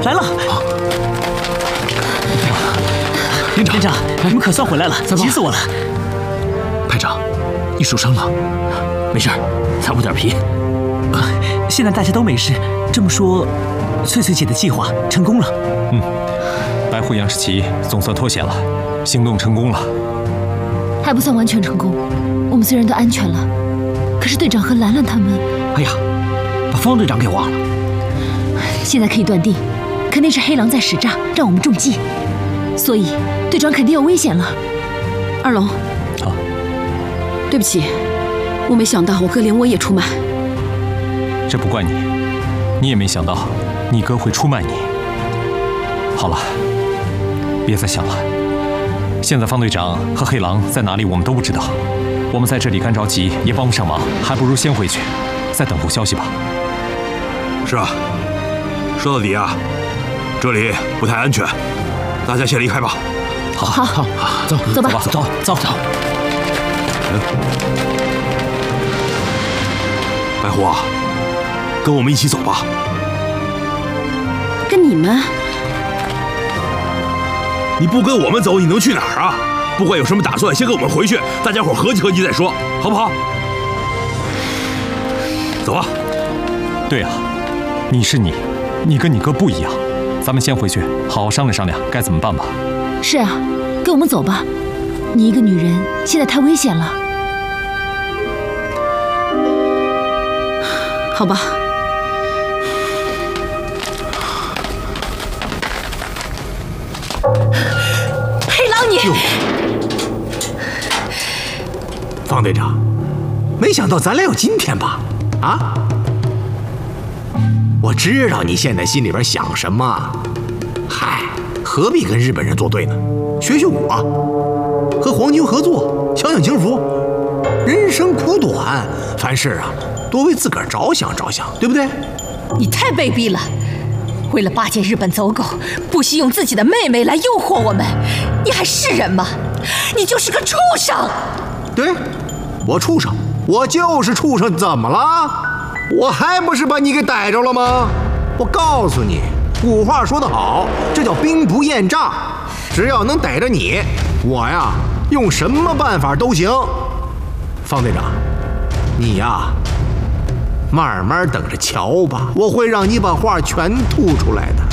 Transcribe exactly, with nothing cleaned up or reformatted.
来了！连长，连长，你们可算回来了，急死我了！ 排长，你受伤了？ 没事，才捂点皮。啊，现在大家都没事，这么说，翠翠姐的计划成功了。 嗯，白虎杨世奇总算脱险了，行动成功了。 还不算完全成功，我们虽然都安全了，可是队长和兰兰他们…… 哎呀，把方队长给忘了。 现在可以断定，肯定是黑狼在使诈，让我们中计。所以队长肯定有危险了。 二龙， 啊， 对不起，我没想到我哥连我也出卖。 这不怪你，你也没想到你哥会出卖你。好了，别再想了。现在方队长和黑狼在哪里，我们都不知道。我们在这里干着急也帮不上忙，还不如先回去，再等候消息吧。 是啊，说到底啊，这里不太安全，大家先离开吧。 好， 好， 好， 走，走吧， 走走走。 白虎啊，跟我们一起走吧。 跟你们？ 你不跟我们走，你能去哪儿啊？不管有什么打算，先跟我们回去，大家伙合计合计再说，好不好？走啊！ 对啊，你是你，你跟你哥不一样，咱们先回去，好好商量商量该怎么办吧。 是啊，跟我们走吧。你一个女人，现在太危险了。 好吧。 黑狼你！ 方队长，没想到咱俩有今天吧？啊？我知道你现在心里边想什么。嗨，何必跟日本人作对呢？学学我，和皇军合作，享享清福。人生苦短，凡事啊，多为自个儿着想着想，对不对？ 你太卑鄙了！为了巴结日本走狗，不惜用自己的妹妹来诱惑我们，你还是人吗？你就是个畜生！ 对，我畜生，我就是畜生，怎么了？我还不是把你给逮着了吗？我告诉你，古话说得好，这叫兵不厌诈。只要能逮着你，我呀，用什么办法都行。方队长，你呀，慢慢等着瞧吧，我会让你把话全吐出来的。